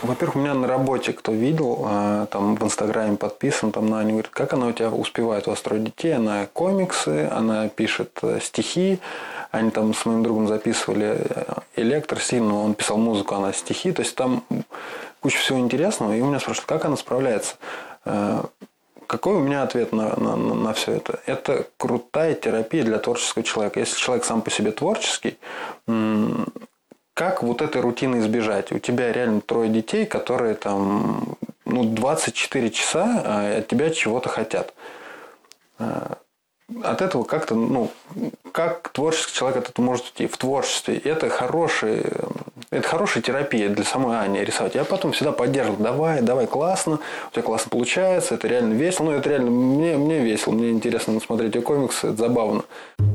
Во-первых, у меня на работе, кто видел, там в Инстаграме подписан, там на Аню говорит, как она у тебя успевает устроить детей, она комиксы, она пишет стихи, они там с моим другом записывали электро сильно, он писал музыку, она стихи, то есть там куча всего интересного, и у меня спрашивают, как она справляется. Какой у меня ответ на все это? Это крутая терапия для творческого человека. Если человек сам по себе творческий, как вот этой рутины избежать? У тебя реально 3 детей, которые там 24 часа от тебя чего-то хотят. От этого как-то, как творческий человек от этого может уйти? В творчестве это хорошая терапия для самой Ани рисовать. Я потом всегда поддерживал. Давай, классно. У тебя классно получается. Это реально весело. Это реально мне весело. Мне интересно смотреть ее комиксы. Это забавно.